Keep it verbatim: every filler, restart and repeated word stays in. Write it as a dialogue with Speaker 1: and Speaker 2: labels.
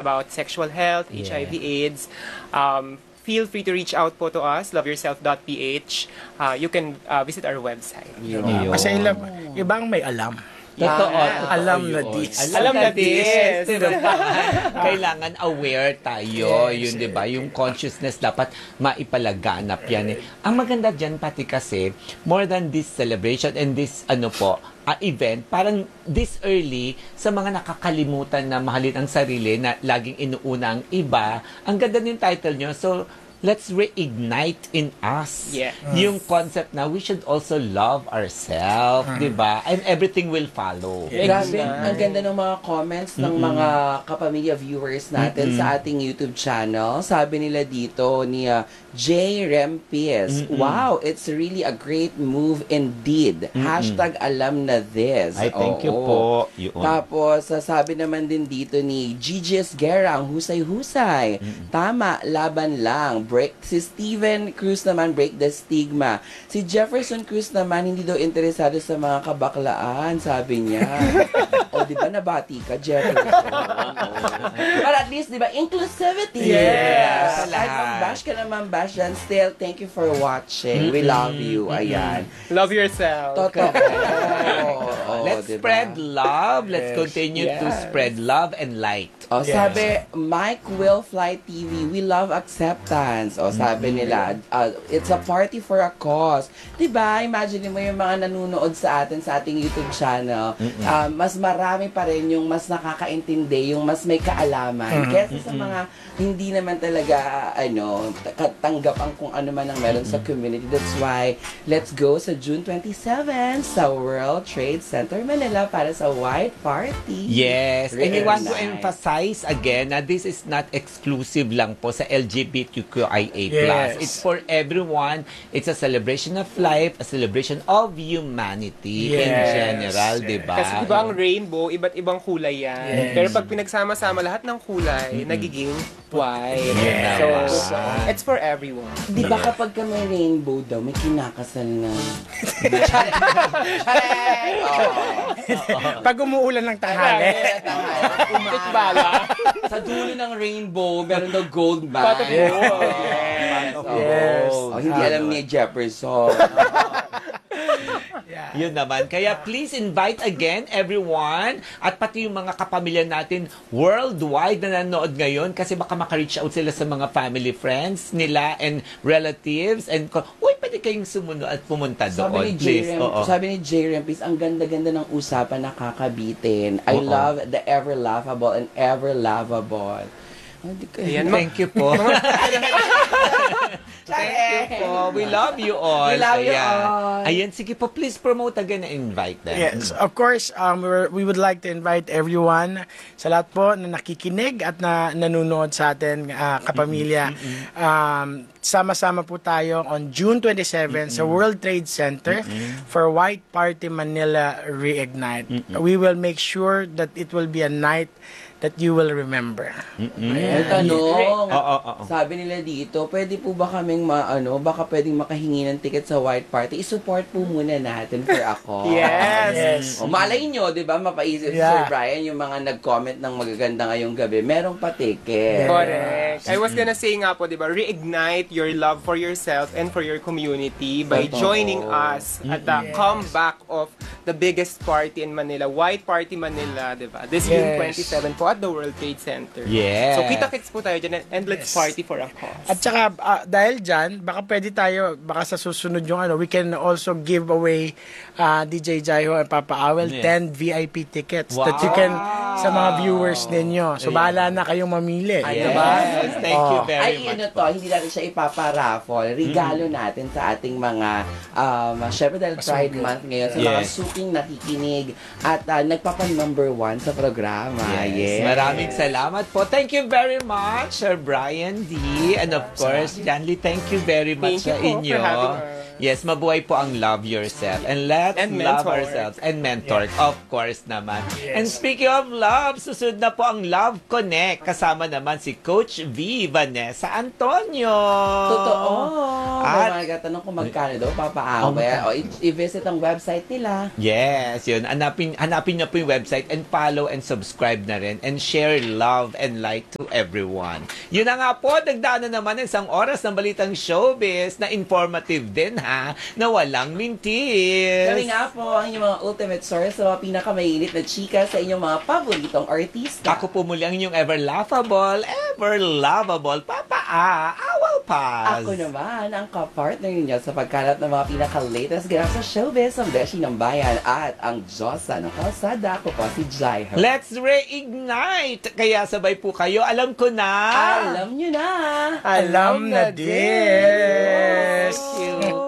Speaker 1: about sexual health,
Speaker 2: Yeah.
Speaker 1: H I V AIDS. Um, feel free to reach out po to us, love yourself dot p h. Uh, you can uh, visit our website.
Speaker 2: Yun.
Speaker 3: Kasi ilang, ibang may alam.
Speaker 2: Totoo,
Speaker 1: Yeah.
Speaker 2: totoo
Speaker 3: Alam na
Speaker 2: yun.
Speaker 3: this.
Speaker 1: Alam na this.
Speaker 2: Diba? Kailangan aware tayo.
Speaker 3: Yes.
Speaker 2: Yun, di ba? Yung consciousness dapat maipalaganap yan. Eh. Ang maganda dyan pati kasi, more than this celebration and this, ano po, uh, event, parang this early, sa mga nakakalimutan na mahalin ang sarili, na laging inuuna ang iba, ang ganda ng title nyo. So, let's reignite in us
Speaker 1: Yeah.
Speaker 2: yung concept na we should also love ourselves, di ba? And everything will follow.
Speaker 4: Grabe, ang ganda ng mga comments ng mga kapamilya viewers natin sa ating YouTube channel. Sabi nila dito ni uh, J. Rempis, wow, it's really a great move indeed. Hashtag alam na this.
Speaker 2: Ay, thank you
Speaker 4: Oo.
Speaker 2: po. Yun.
Speaker 4: Tapos, uh, sabi naman din dito ni G G S Guerra, ang husay-husay. Tama, laban lang. Break. Si Steven Cruz naman, break the stigma. Si Jefferson Cruz naman, hindi daw interesado sa mga kabaklaan, sabi niya. O, di ba nabati ka, Jefferson? But at least, di ba, inclusivity.
Speaker 2: Yes.
Speaker 4: Kahit mag-bash ka naman, bash yan, still, thank you for watching. We love you. Ayan.
Speaker 1: Love yourself.
Speaker 4: Totoo. Oo,
Speaker 2: Let's
Speaker 4: diba?
Speaker 2: spread love. Let's
Speaker 3: Yes.
Speaker 2: continue to
Speaker 1: Yes.
Speaker 2: spread love and light.
Speaker 4: O,
Speaker 3: Yes.
Speaker 4: sabi, Mike Will Fly T V, we love acceptance. O, sabi nila, uh, it's a party for a cause. Diba? Imagine mo yung mga nanonood sa atin sa ating YouTube channel. Uh, mas marami pa rin yung mas nakakaintindi, yung mas may kaalaman. Kesa sa mga hindi naman talaga, ano, tanggap ang kung ano man ang meron sa community. That's why, let's go sa June twenty-seventh sa World Trade Center, Manila para sa White Party.
Speaker 2: Yes. And we want to
Speaker 4: Nice.
Speaker 2: emphasize again na this is not exclusive lang po sa L G B T Q I A plus.
Speaker 3: Yes.
Speaker 2: It's for everyone. It's a celebration of life, a celebration of humanity in
Speaker 3: Yes.
Speaker 2: general,
Speaker 3: Yes.
Speaker 2: di ba?
Speaker 1: Kasi di ba ang rainbow, iba't ibang kulay yan.
Speaker 3: Yes.
Speaker 1: Pero pag pinagsama-sama lahat ng kulay, nagiging white.
Speaker 2: Yes.
Speaker 1: So, it's for everyone.
Speaker 4: Di ba kapag ka may rainbow daw, may kinakasal na.
Speaker 3: Pag umuulan ng tanghali.
Speaker 1: Umpit bala.
Speaker 4: Sa dulo ng rainbow, meron daw gold band.
Speaker 1: Pot of
Speaker 3: Yes.
Speaker 1: gold.
Speaker 4: Yes.
Speaker 3: Yes.
Speaker 4: Oh, hindi alam ni Jefferson.
Speaker 2: Yun naman. Kaya please invite again everyone at pati yung mga kapamilya natin worldwide na nanonood ngayon kasi baka maka-reach out sila sa mga family friends nila and relatives and uy, pwede kayong sumunod at pumunta doon.
Speaker 4: Sabi ni
Speaker 2: Please.
Speaker 4: J. Rem,
Speaker 2: Oo.
Speaker 4: sabi ni J. Rem, please, ang ganda-ganda ng usapan na kakabitin. I
Speaker 2: Oo.
Speaker 4: love the ever laughable and ever lovable. Oh, di ko-
Speaker 1: Ayan,
Speaker 2: Thank you po. Thank you po. We love you all.
Speaker 4: We love you
Speaker 2: Ayan.
Speaker 4: all.
Speaker 2: Ayan, sige po, please promote again and invite them.
Speaker 3: Yes, of course, um, we're, we would like to invite everyone sa lahat po na nakikinig at na nanonood sa atin, uh, kapamilya. Um, sama-sama po tayo on June twenty-seventh sa World Trade Center for White Party Manila Reignite. We will make sure that it will be a night that you will remember.
Speaker 4: May tanong.
Speaker 2: Oo, oo.
Speaker 4: Sabi nila dito, pwede po ba kaming ma, ano, baka pwedeng makahingi ng ticket sa White Party? I-support po muna natin for ako.
Speaker 1: Yes.
Speaker 3: Yes.
Speaker 4: O, malay nyo, di ba, mapaisip si
Speaker 3: Yeah.
Speaker 4: Sir Brian, yung mga nag-comment ng magaganda ngayong gabi, merong pa ticket.
Speaker 1: Correct. I was gonna say nga po, di ba, reignite your love for yourself and for your community by
Speaker 4: Totoo.
Speaker 1: joining us at the
Speaker 3: Yes.
Speaker 1: comeback of the biggest party in Manila, White Party Manila, di ba? This
Speaker 3: Yes.
Speaker 1: June twenty-seven po at the World Trade Center.
Speaker 2: Yes.
Speaker 1: So, kita-kits po tayo dyan and let's party for a cause.
Speaker 3: At saka, ah, dahil dyan, baka pwede tayo, baka sa susunod yung ano, we can also give away uh, D J Jaiho and Papa Awel
Speaker 2: Yes.
Speaker 3: ten V I P tickets
Speaker 2: Wow.
Speaker 3: that you can, sa mga viewers ninyo. So, bahala na kayong mamili.
Speaker 4: Yes.
Speaker 3: Diba?
Speaker 2: Yes, thank you
Speaker 3: Oh.
Speaker 2: very
Speaker 4: Ay,
Speaker 2: much.
Speaker 4: ano to, hindi natin siya ipaparaffle. Regalo natin sa ating mga, um, syempre dahil Pride
Speaker 3: Masugid.
Speaker 4: Month ngayon, sa mga
Speaker 2: Yes.
Speaker 4: suking nakikinig at uh, nagpapa-number one sa programa.
Speaker 2: Yes.
Speaker 4: Yes.
Speaker 2: Maraming salamat po. Thank you very much, Sir Brian D. And of course, Jan Lee, thank you very much
Speaker 1: Thank you
Speaker 2: sa
Speaker 1: po
Speaker 2: inyo.
Speaker 1: for having us.
Speaker 2: Yes, mabuhay po ang love yourself. And let's
Speaker 1: And
Speaker 2: love
Speaker 1: mentor.
Speaker 2: ourselves. And mentor, of course naman.
Speaker 3: Yes.
Speaker 2: And speaking of love, susunod na po ang Love Connect. Kasama naman si Coach V. Vanessa Antonio.
Speaker 4: Totoo.
Speaker 2: At-
Speaker 4: May mga tanong kung magkano daw
Speaker 2: Oh,
Speaker 4: papaawe.
Speaker 2: magkano?
Speaker 4: O, i- i-visit ang website nila.
Speaker 2: Yes, yun. Hanapin, hanapin niyo po yung website and follow and subscribe na rin and share love and light to everyone. Yun na nga po, nagdaan na naman ng isang oras ng Balitang Showbiz na informative din ha, na walang mintis.
Speaker 4: Kami nga po ang inyong mga ultimate source sa mga pinakamainit na chika sa inyong mga paboritong artista.
Speaker 2: Ako po muli ang inyong ever laughable, ever lovable, Papa A, Awal Paz.
Speaker 4: Ako naman ang kapartner ninyo sa pagkalat ng mga pinaka-latest ganap sa showbiz ang Beshi ng Bayan at ang Diyosa ng Kalsada. Ako po si Jai Ho.
Speaker 2: Let's reignite! Kaya sabay po kayo, alam ko na.
Speaker 4: Alam nyo na!
Speaker 3: Alam na this!
Speaker 4: Thank you.